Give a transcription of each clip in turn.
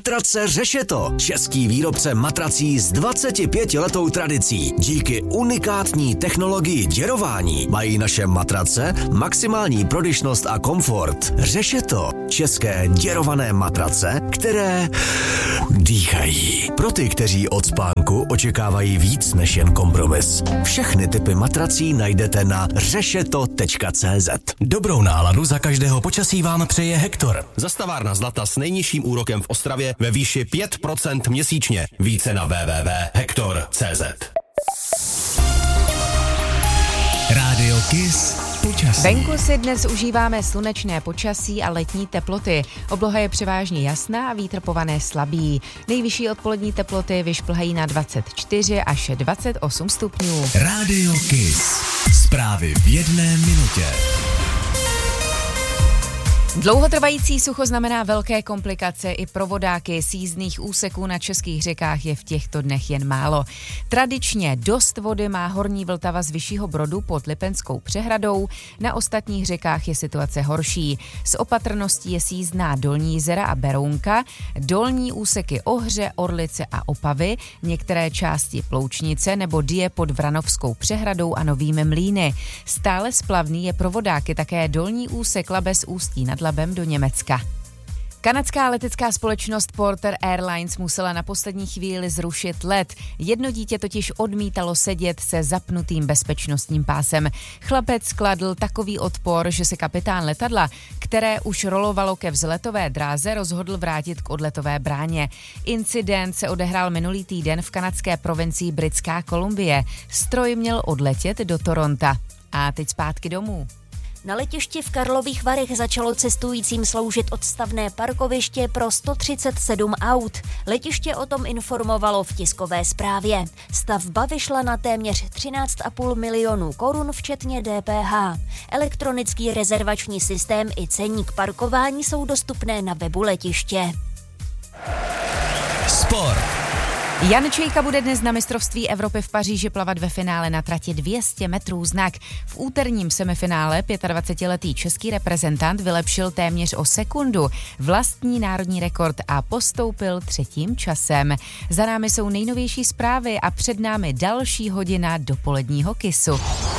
Matrace Řešeto. Český výrobce matrací s 25letou tradicí. Díky unikátní technologii děrování mají naše matrace maximální prodyšnost a komfort. Řešeto. České děrované matrace, které dýchají. Pro ty, kteří od spánku očekávají víc než jen kompromis. Všechny typy matrací najdete na řešeto.cz. Dobrou náladu za každého počasí vám přeje Hektor. Zastavárna zlata s nejnižším úrokem v Ostravě ve výši 5% měsíčně. Více na www.hektor.cz. Rádio Kiss počasí. Venku si dnes užíváme slunečné počasí a letní teploty. Obloha je převážně jasná a vítr pované slabý. Nejvyšší odpolední teploty vyšplhají na 24 až 28 stupňů. Rádio Kiss. Zprávy v 1 minutě. Dlouhotrvající sucho znamená velké komplikace i pro vodáky. Sjízdných úseků na českých řekách je v těchto dnech jen málo. Tradičně dost vody má horní Vltava z Vyššího Brodu pod Lipenskou přehradou, na ostatních řekách je situace horší. S opatrností je sjízdná Dolní Jizera a Berounka, dolní úseky Ohře, Orlice a Opavy, některé části Ploučnice nebo Dyje pod Vranovskou přehradou a Novými Mlýny. Stále splavný je pro vodáky také dolní úsek Labe z Ústí nad Labem do Německa. Kanadská letecká společnost Porter Airlines musela na poslední chvíli zrušit let. Jedno dítě totiž odmítalo sedět se zapnutým bezpečnostním pásem. Chlapec kladl takový odpor, že se kapitán letadla, které už rolovalo ke vzletové dráze, rozhodl vrátit k odletové bráně. Incident se odehrál minulý týden v kanadské provincii Britská Kolumbie. Stroj měl odletět do Toronta. A teď zpátky domů. Na letišti v Karlových Varech začalo cestujícím sloužit odstavné parkoviště pro 137 aut. Letiště o tom informovalo v tiskové zprávě. Stavba vyšla na téměř 13,5 milionů korun včetně DPH. Elektronický rezervační systém i ceník parkování jsou dostupné na webu letiště. Sport. Jan Čejka bude dnes na mistrovství Evropy v Paříži plavat ve finále na trati 200 metrů znak. V úterním semifinále 25letý český reprezentant vylepšil téměř o sekundu vlastní národní rekord a postoupil 3. časem. Za námi jsou nejnovější zprávy a před námi další hodina dopoledního Kissu.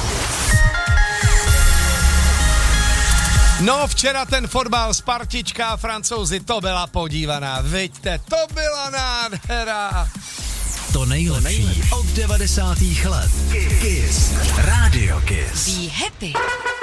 No, včera ten fotbal Spartička a Francouzi, to byla podívaná, vidíte, to byla nádhera. To nejlepší od 90. let. Kiss. Rádio Kiss. Be happy.